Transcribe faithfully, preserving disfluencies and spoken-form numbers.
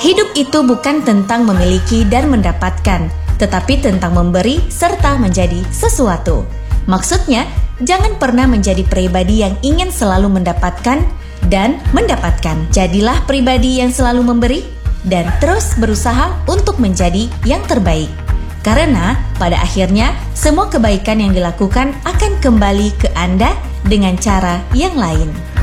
Hidup itu bukan tentang memiliki dan mendapatkan, tetapi tentang memberi serta menjadi sesuatu. Maksudnya, jangan pernah menjadi pribadi yang ingin selalu mendapatkan dan mendapatkan. Jadilah pribadi yang selalu memberi dan terus berusaha untuk menjadi yang terbaik. Karena pada akhirnya semua kebaikan yang dilakukan akan kembali ke Anda dengan cara yang lain.